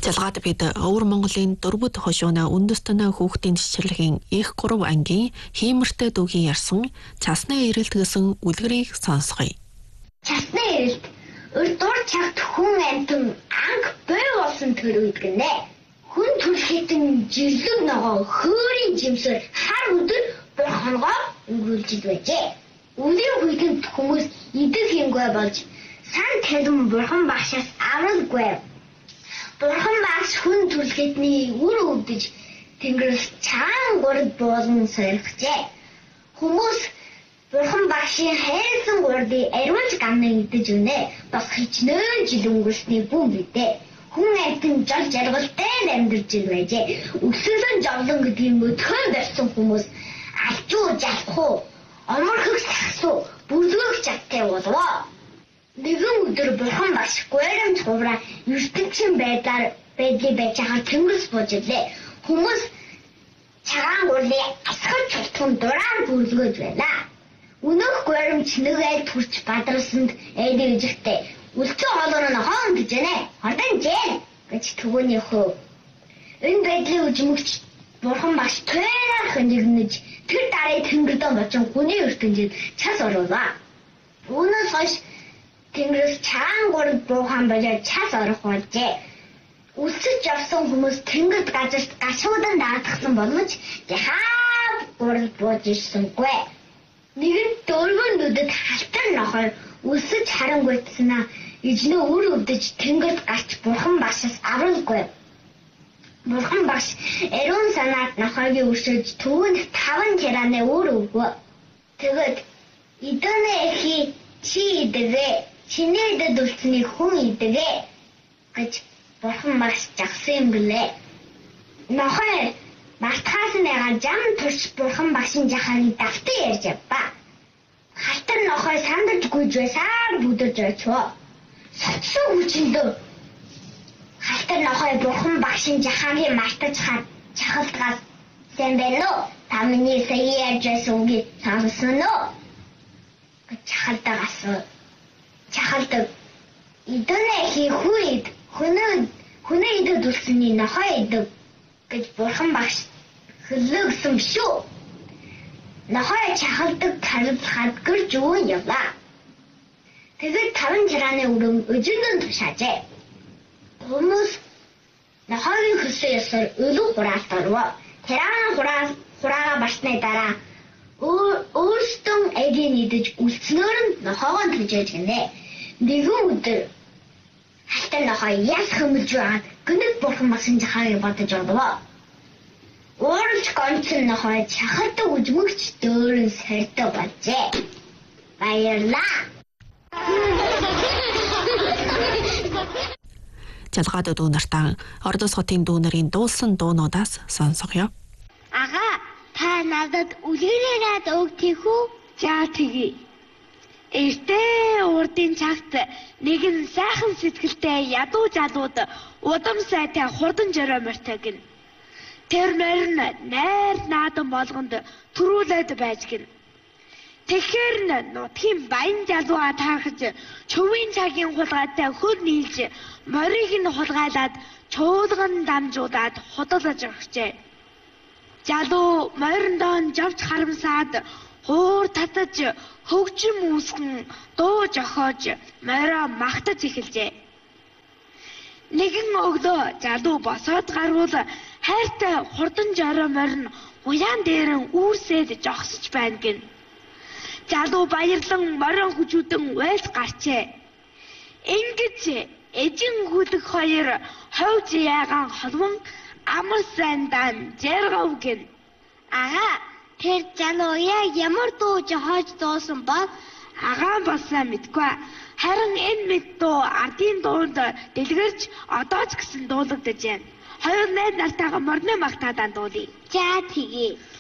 Залгаад бид Өвөр Монголын дөрвөд хошууна үндэстэн хүүхдийн цэцэрлэгийн их 3 ангийн хиймэртэй дүүгийн ярьсан цасны эрэлт гэсэн үлгэрийг сонсгоё. Цасны эрэлт урдуур цагт хүн амтан анги бой болсон төр үйдэг нэ. Хүн төрхитэн жирлэг ногоо хөөрийн жимсээр хар өдөр бурхангоо өнгөрүүлж байжээ. Үлийн хүйтэн хүмүүс идэх юмгүй болж сан талин бурхан багшаас авралгүй. Бурхан багш хүн төрхитний үр өвдөж тэнгэрээс цагаан гурд буулан сойрхжээ. Хүмүүс бурхан багшийн хайрсан гурдыг ариунж гамнан идэж үнэ. Бас хичнээн жил өнгөрсний бүм бидээ. Хүн амтан жол жаргалтай амьдарч байжээ. Өсөлөн жолон гэдгийг өдгөн барьсан хүмүүс алчуу жалхуу оморхог сахсуу бүлгөх чадтай болов. Нэгэн өдөр бурхан багш гуйрамч хувраа ертөнцийн байдлыг байж байгаа тэнгэрс буужилээ. Хүмүүс цагаан гурдыг асгаж чултган дураар бүлгөөж байна. Өнөөх гуйрамч нэг айл төрч бадралсанд эдээ үжигтэй үлцэн хоолоор нь хоон гэж нэ. Хордон жээ гэж төвөний хөв. Энэ байдлыг үжмөгч бурхан багш тэрээр хөнжигнэж тэр дарыг тэнгэрдөө бочин хүний ертөнцид час оруулаа. Үүнээс хойш тэнгэрээс цагаан гурд буухан болоод час орох болжээ. Үлсэж явсан хүмүүс тэнгэрд газарт гашуудан даатгсан боловч яхаа гурд бууж ирсэнгүй. Нэгэн дөрвөн нүдэд халтар нохой үлсэж харангуйтснаа ижнөө үр өвдөж тэнгэрд гарч бурхан багшаас авралгүй. Бурхан багш ариун санаат нохойг өршөөж түүнд 5 чараны үр өгөө. Тэгэд идэнэ эхи чи идэгэ чиний идэд үлсний хүн идэгэ гэж бурхан багш жагсан юм гэлээ. Нохой мартахаас нэга жам турш бурхан багшин жахааны давтан ярьж авба. Халтар нохой сандаж гүйж байсаар бүдэрж очив. Сочсон хүчиндөө халтар нохой бурхан багшин жахааны мартаж чахалтгаас сайн байна уу? Та миний сая ярьж байсан үгийг сонссон уу? гэж чахалдаг. Идэнэ хий хүйд хүнээ идэд үлсний нохой идэв гэж бурхан багш хөлөөгсөн шүү. Нохой чахалдаг тарилхад гэрж өвөн явлаа. Тэгээд 5 чарааны өрөм өжигдөн тушаажээ. Хүмүүс нохойгийн хөсөө ёсоор өлөг хураалт орвоо. Тэрaan хураага барсны дараа өөрсдөө эгийг идэж үлснээр нь нохойгоо түжээж гинэ. Нэгэн өдөр халтар нохой яс хөмөлж байгаад гүнэг бурхан багшин жахааг бодож орлоо. Уурч гонцон нохой чахалдаг үжмөгч дөөрөн сорьтой болжээ. Баярлаа. Залгаад дүүнартаа Ордос хотын дүүнэрийн дуулсан дуунуудаас сонсгоё. Ага, та надад үлгэрээрээ өгтих үү? За тэгье. Эртээ урдын цагт нэгэн сайхан сэтгэлтэй ядуу залууд удам сайтай хурдан жороомортой гин. Тэр нойр нь найр наадан болгонд төрүүлээд байж гин. Тэгэхээр нутгийн баян залууга таахаж чөвийн цагийн хулгайтай хөл нийлж морийг нь хулгайлаад чуулган дамжуулаад худалдаж өгчээ. Залуу морьндоо жавч харамсаад хуур татаж хөгжим үүсгэн дуу жохоож мороо магтаж эхэлжээ. Нэгэн өглөө залуу босоод гарвал хайртай хурдан жороомор нь уян дээрэн үүрсээд жогсож байна гин. Залуу баярлан морин хүчүүдэн уйлж гарчээ. Ингэж эжин хүлэг хоёр ховж яаган холвон амар сайндаа жаргав гин. Ага, тэр залуу яг ямар дуу жохоож дуусан бол агаан болсоо мэдгүй. Харин энэ мэд дуу ардын дуунд дэлгэрч одоо ч гэсэн дуулагдаж байна. Хоёр найз нартайгаа морны магтаадаа дуулъя. За тэгье.